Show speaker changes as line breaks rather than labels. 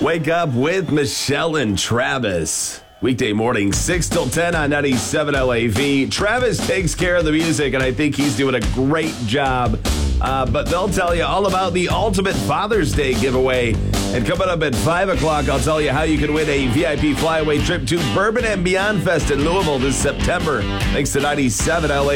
Wake up with Michelle and Travis. Weekday morning, 6 till 10 on 97 LAV. Travis takes care of the music, and I think he's doing a great job. But they'll tell you all about the Ultimate Father's Day giveaway. And coming up at 5 o'clock, I'll tell you how you can win a VIP flyaway trip to Bourbon and Beyond Fest in Louisville this September. Thanks to 97 LAV.